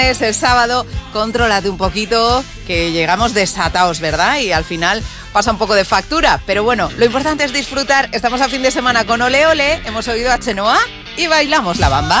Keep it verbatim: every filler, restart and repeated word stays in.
Es el sábado, contrólate un poquito, que llegamos desatados, ¿verdad? Y al final pasa un poco de factura. Pero bueno, lo importante es disfrutar. Estamos a fin de semana con Ole Ole, hemos oído a Chenoa y bailamos la bamba.